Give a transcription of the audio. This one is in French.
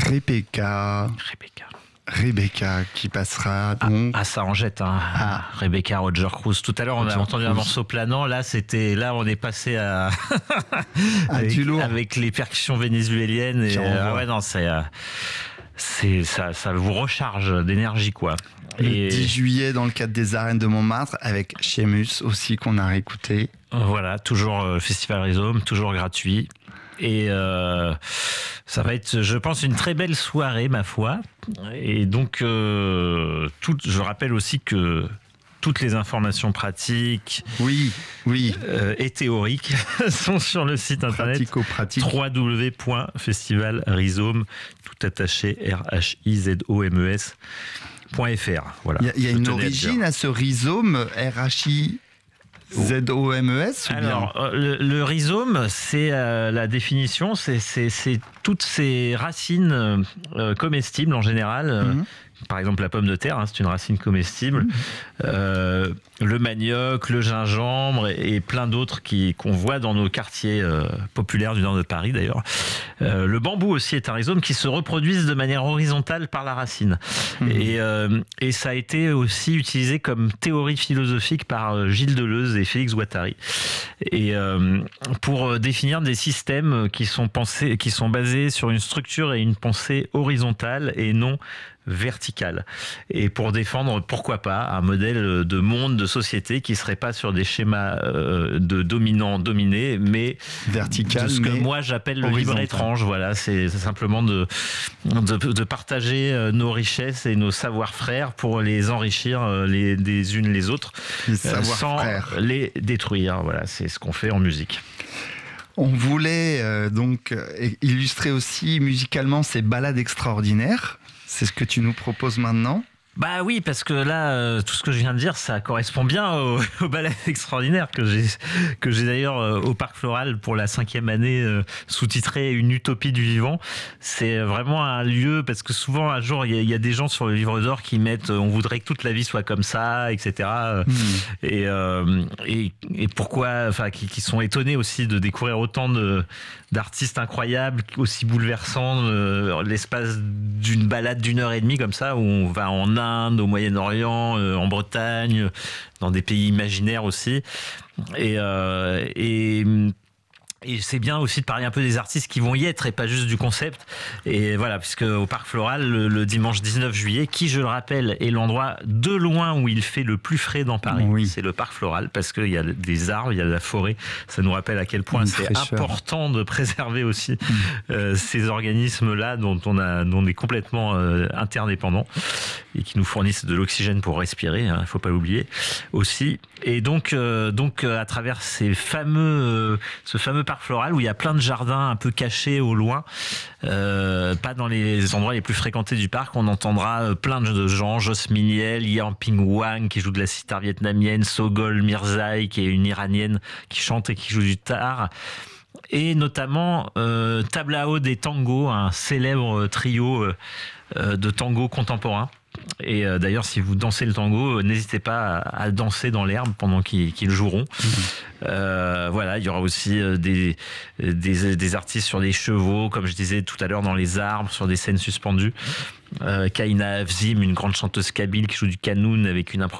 Rebecca. Rebecca qui passera donc... ça en jette, hein. Rebecca Roger Cruz. Tout à l'heure, on a entendu un morceau planant. Là, on est passé à du lourd. avec les percussions vénézuéliennes. Et, ça vous recharge d'énergie, quoi. Le 10 juillet, dans le cadre des arènes de Montmartre, avec Sheamus aussi, qu'on a réécouté. Voilà, toujours Festival Rhizome, toujours gratuit. Et ça va être, je pense, une très belle soirée, ma foi. Et donc, je rappelle aussi que toutes les informations pratiques et théoriques sont sur le site internet www.festivalrhizome, tout attaché, RHIZOMES.fr. Voilà. Il y a une origine à ce rhizome, RHI ZOMES. Alors, le rhizome, c'est la définition, c'est toutes ces racines comestibles en général. Par exemple, la pomme de terre, c'est une racine comestible. Le manioc, le gingembre et plein d'autres qu'on voit dans nos quartiers populaires du nord de Paris, d'ailleurs. Le bambou aussi est un rhizome qui se reproduise de manière horizontale par la racine. Et ça a été aussi utilisé comme théorie philosophique par Gilles Deleuze et Félix Guattari. Et pour définir des systèmes qui sont basés sur une structure et une pensée horizontale et non verticale, et pour défendre, pourquoi pas, un modèle de monde, de société qui serait pas sur des schémas de dominant-dominé, mais vertical, de ce que moi j'appelle le libre étrange. Voilà, c'est simplement de partager nos richesses et nos savoir-frères pour les enrichir des unes les autres, sans les détruire. Voilà, c'est ce qu'on fait en musique. On voulait donc illustrer aussi musicalement ces ballades extraordinaires. C'est ce que tu nous proposes maintenant ? Bah oui, parce que là, tout ce que je viens de dire, ça correspond bien aux balades extraordinaires que j'ai d'ailleurs au Parc Floral pour la 5e année sous-titré Une utopie du vivant. C'est vraiment un lieu, parce que souvent un jour il y a des gens sur le livre d'or qui mettent on voudrait que toute la vie soit comme ça, etc. Et pourquoi, enfin qui sont étonnés aussi de découvrir autant d'artistes incroyables, aussi bouleversants, l'espace d'une balade d'1h30 comme ça, où on va en Inde, au Moyen-Orient, en Bretagne, dans des pays imaginaires aussi. Et c'est bien aussi de parler un peu des artistes qui vont y être et pas juste du concept. Et voilà, puisque au Parc Floral, le dimanche 19 juillet, qui, je le rappelle, est l'endroit de loin où il fait le plus frais dans Paris. Oui. C'est le Parc Floral, parce qu'il y a des arbres, il y a de la forêt. Ça nous rappelle à quel point c'est important de préserver aussi ces organismes-là dont on est complètement interdépendants et qui nous fournissent de l'oxygène pour respirer, il ne faut pas l'oublier aussi. Et donc à travers ce fameux Parc Floral où il y a plein de jardins un peu cachés au loin, pas dans les endroits les plus fréquentés du parc, on entendra plein de gens, Joss Miniel, Yamping Wang qui joue de la sitar vietnamienne, Sogol Mirzaï qui est une iranienne qui chante et qui joue du tar, et notamment Tablao des Tangos, un célèbre trio de tango contemporain. Et d'ailleurs, si vous dansez le tango, n'hésitez pas à danser dans l'herbe pendant qu'ils joueront. Voilà, il y aura aussi des artistes sur des chevaux, comme je disais tout à l'heure, dans les arbres, sur des scènes suspendues. Kaina Avzim, une grande chanteuse kabyle qui joue du kanoun avec une